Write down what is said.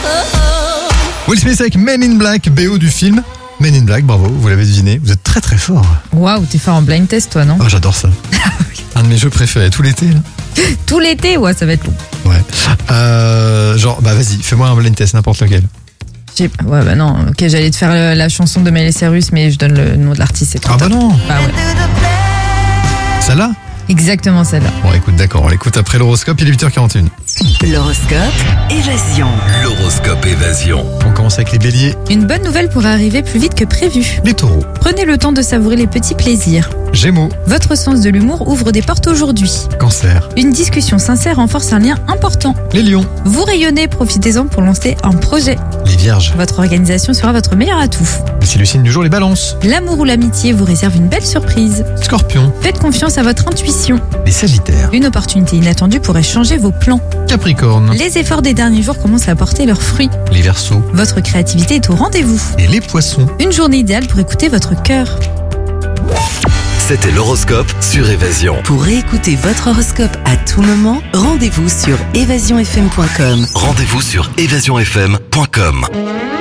Will Smith avec Men in Black, BO du film Men in Black, bravo, vous l'avez deviné, vous êtes très très fort. Waouh, t'es fort en blind test toi, non? Oh, j'adore ça. Un de mes jeux préférés, tout l'été là. Tout l'été, ouais, ça va être long. Ouais. Vas-y, fais-moi un blind test, n'importe lequel. Ouais, bah non, ok, j'allais te faire la chanson de Miley Cyrus, mais je donne le nom de l'artiste, c'est trop Ah top. bah non. Bah ouais. Celle-là? Exactement celle-là. Bon, écoute, d'accord, on l'écoute après l'horoscope, il est 8h41. L'horoscope Évasion. L'horoscope Évasion. On commence avec les béliers, Une bonne nouvelle pourrait arriver plus vite que prévu. les taureaux, Prenez le temps de savourer les petits plaisirs. gémeaux, Votre sens de l'humour ouvre des portes aujourd'hui. cancer, Une discussion sincère renforce un lien important. les lions, Vous rayonnez, profitez-en pour lancer un projet. les vierges. Votre organisation sera votre meilleur atout. C'est le signe du jour, les balances, L'amour ou l'amitié vous réserve une belle surprise. scorpions, Faites confiance à votre intuition. les sagittaires, Une opportunité inattendue pourrait changer vos plans. capricornes, Les efforts des derniers jours commencent à porter leurs fruits. les verseaux Votre créativité est au rendez-vous. et les poissons. Une journée idéale pour écouter votre cœur. C'était l'horoscope sur Évasion. Pour réécouter votre horoscope à tout moment, rendez-vous sur évasionfm.com. Rendez-vous sur évasionfm.com.